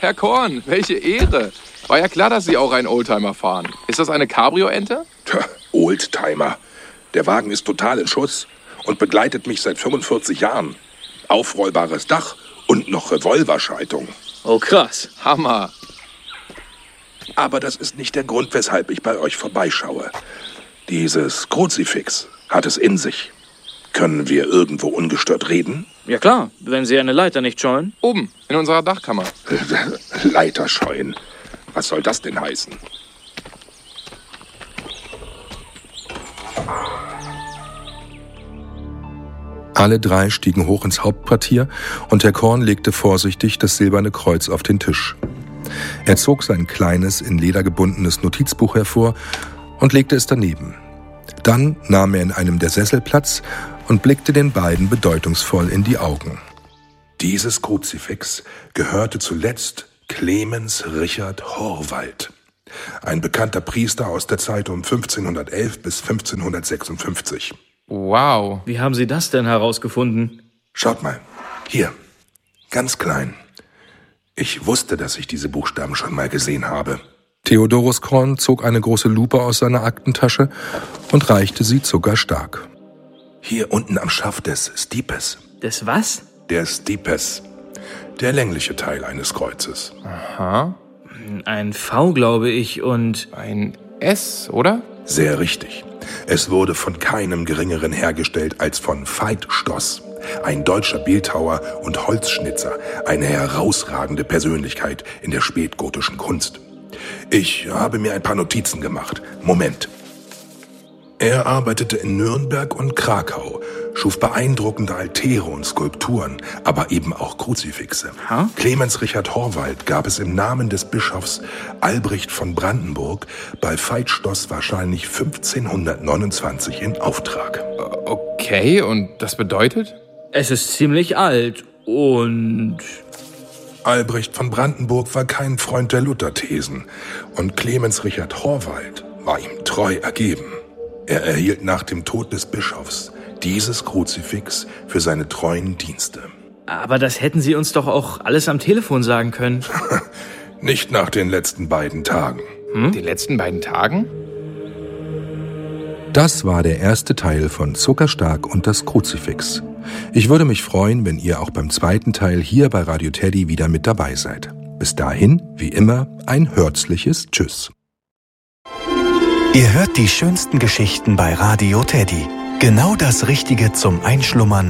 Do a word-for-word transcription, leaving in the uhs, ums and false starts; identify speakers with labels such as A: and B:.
A: Herr Korn, welche Ehre. War ja klar, dass Sie auch einen Oldtimer fahren. Ist das eine Cabrio-Ente?
B: Tja, Oldtimer. Der Wagen ist total in Schuss und begleitet mich seit fünfundvierzig Jahren. Aufrollbares Dach und noch Revolverschaltung.
C: Oh, krass.
A: Hammer.
B: Aber das ist nicht der Grund, weshalb ich bei euch vorbeischaue. Dieses Kruzifix hat es in sich. Können wir irgendwo ungestört reden?
C: Ja klar, wenn Sie eine Leiter nicht scheuen.
A: Oben, in unserer Dachkammer.
B: Leiter scheuen. Was soll das denn heißen?
D: Alle drei stiegen hoch ins Hauptquartier und Herr Korn legte vorsichtig das silberne Kreuz auf den Tisch. Er zog sein kleines, in Leder gebundenes Notizbuch hervor und legte es daneben. Dann nahm er in einem der Sessel Platz und blickte den beiden bedeutungsvoll in die Augen.
B: Dieses Kruzifix gehörte zuletzt Clemens Richard Horvath, ein bekannter Priester aus der Zeit um fünfzehnhundertelf bis fünfzehnhundertsechsundfünfzig.
A: Wow.
C: Wie haben Sie das denn herausgefunden?
B: Schaut mal, hier, ganz klein. Ich wusste, dass ich diese Buchstaben schon mal gesehen habe.
D: Theodorus Korn zog eine große Lupe aus seiner Aktentasche und reichte sie zuckerstark.
B: Hier unten am Schaft des Stipes.
C: Des was?
B: Der Stipes. Der längliche Teil eines Kreuzes.
A: Aha.
C: Ein V, glaube ich, und...
A: Ein S, oder?
B: Sehr richtig. Es wurde von keinem Geringeren hergestellt als von Veit Stoss, ein deutscher Bildhauer und Holzschnitzer, eine herausragende Persönlichkeit in der spätgotischen Kunst. Ich habe mir ein paar Notizen gemacht. Moment. Er arbeitete in Nürnberg und Krakau, schuf beeindruckende Altäre und Skulpturen, aber eben auch Kruzifixe.
C: Ha?
B: Clemens Richard Horvath gab es im Namen des Bischofs Albrecht von Brandenburg bei Veit Stoss wahrscheinlich fünfzehnhundertneunundzwanzig in Auftrag.
A: Okay, und das bedeutet?
C: Es ist ziemlich alt und...
B: Albrecht von Brandenburg war kein Freund der Lutherthesen und Clemens Richard Horvath war ihm treu ergeben. Er erhielt nach dem Tod des Bischofs dieses Kruzifix für seine treuen Dienste.
C: Aber das hätten Sie uns doch auch alles am Telefon sagen können.
B: Nicht nach den letzten beiden Tagen.
A: Hm? Die letzten beiden Tagen?
D: Das war der erste Teil von Zuckerstark und das Kruzifix. Ich würde mich freuen, wenn ihr auch beim zweiten Teil hier bei Radio Teddy wieder mit dabei seid. Bis dahin, wie immer, ein herzliches Tschüss.
E: Ihr hört die schönsten Geschichten bei Radio Teddy. Genau das Richtige zum Einschlummern